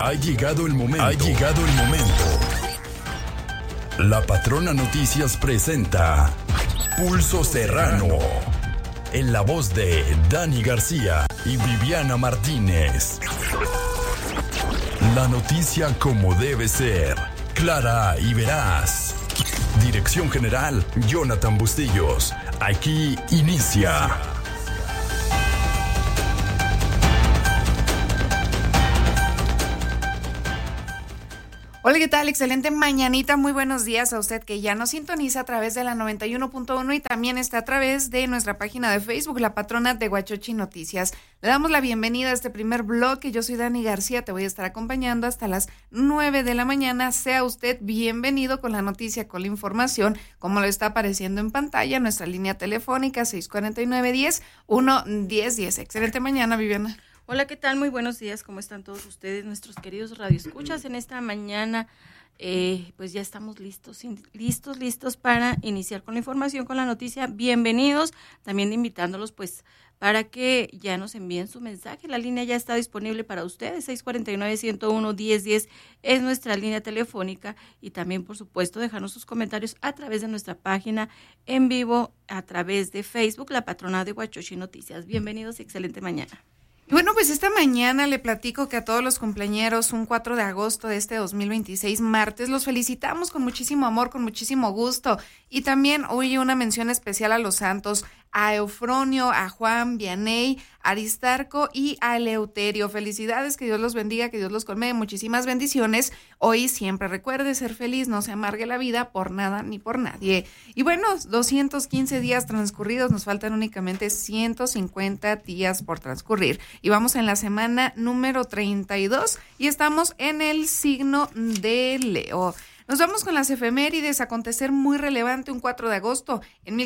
Ha llegado el momento. Ha llegado el momento. La Patrona Noticias presenta Pulso Serrano. En la voz de Dani García y Viviana Martínez. La noticia como debe ser. Clara y veraz. Dirección General, Jonathan Bustillos. Aquí inicia. Hola, ¿qué tal? Excelente mañanita, muy buenos días a usted que ya nos sintoniza a través de la 91.1 y también está a través de nuestra página de Facebook, La Patrona de Huachochi Noticias. Le damos la bienvenida a este primer bloque. Yo soy Dani García, te voy a estar acompañando hasta las 9 de la mañana. Sea usted bienvenido con la noticia, con la información, como lo está apareciendo en pantalla, nuestra línea telefónica 649-10-1-10-10. Excelente mañana, Viviana. Hola, ¿qué tal? Muy buenos días. ¿Cómo están todos ustedes, nuestros queridos radioescuchas? En esta mañana, pues ya estamos listos para iniciar con la información, con la noticia. Bienvenidos, también invitándolos, pues, para que ya nos envíen su mensaje. La línea ya está disponible para ustedes, 649-101-1010 es nuestra línea telefónica, y también, por supuesto, dejarnos sus comentarios a través de nuestra página en vivo, a través de Facebook, La Patrona de Huachochi Noticias. Bienvenidos y excelente mañana. Bueno, pues esta mañana le platico que a todos los cumpleañeros, un 4 de agosto de este 2026, martes, los felicitamos con muchísimo amor, con muchísimo gusto. Y también hoy una mención especial a los santos, a Eufronio, a Juan, Vianey, Aristarco y a Eleuterio. Felicidades, que Dios los bendiga, que Dios los colme de muchísimas bendiciones. Hoy siempre recuerde ser feliz, no se amargue la vida por nada ni por nadie. Y bueno, 215 días transcurridos, nos faltan únicamente 150 días por transcurrir. Y vamos en la semana número 32 y estamos en el signo de Leo. Nos vamos con las efemérides. Acontecer muy relevante, un 4 de agosto. En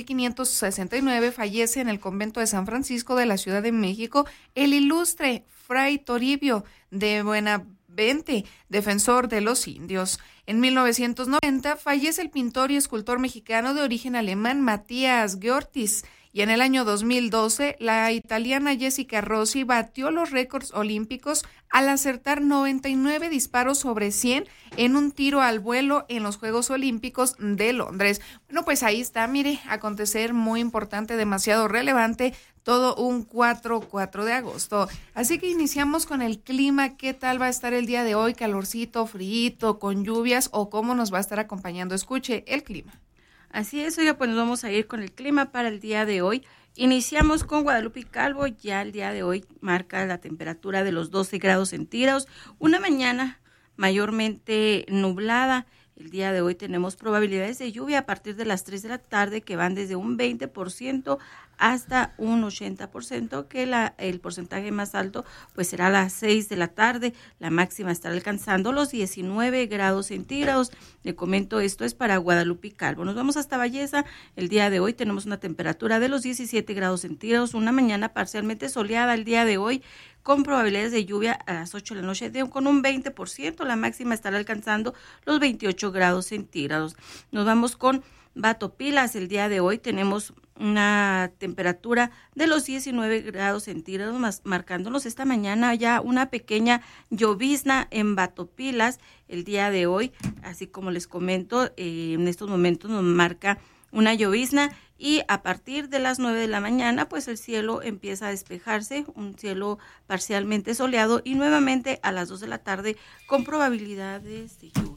1569 fallece en el convento de San Francisco de la Ciudad de México el ilustre Fray Toribio de Buenavente, defensor de los indios. En 1990 fallece el pintor y escultor mexicano de origen alemán Matías Giortis. Y en el año 2012, la italiana Jessica Rossi batió los récords olímpicos al acertar 99 disparos sobre 100 en un tiro al vuelo en los Juegos Olímpicos de Londres. Bueno, pues ahí está, mire, acontecer muy importante, demasiado relevante, todo un 4 de agosto. Así que iniciamos con el clima. ¿Qué tal va a estar el día de hoy? ¿Calorcito, frío, con lluvias o cómo nos va a estar acompañando? Escuche el clima. Así es, oiga, pues nos vamos a ir con el clima para el día de hoy. Iniciamos con Guadalupe y Calvo. Ya el día de hoy marca la temperatura de los 12 grados centígrados. Una mañana mayormente nublada. El día de hoy tenemos probabilidades de lluvia a partir de las 3 de la tarde, que van desde un 20% hasta un 80%, que el porcentaje más alto pues será a las 6 de la tarde. La máxima estará alcanzando los 19 grados centígrados. Le comento, esto es para Guadalupe y Calvo. Nos vamos hasta Belleza. El día de hoy tenemos una temperatura de los 17 grados centígrados, una mañana parcialmente soleada el día de hoy, con probabilidades de lluvia a las 8 de la noche con un 20%, la máxima estará alcanzando los 28 grados centígrados. Nos vamos con Batopilas. El día de hoy tenemos una temperatura de los 19 grados centígrados, marcándonos esta mañana ya una pequeña llovizna en Batopilas. El día de hoy, así como les comento, en estos momentos nos marca una llovizna, y a partir de las 9 de la mañana, pues el cielo empieza a despejarse, un cielo parcialmente soleado, y nuevamente a las 2 de la tarde con probabilidades de lluvia.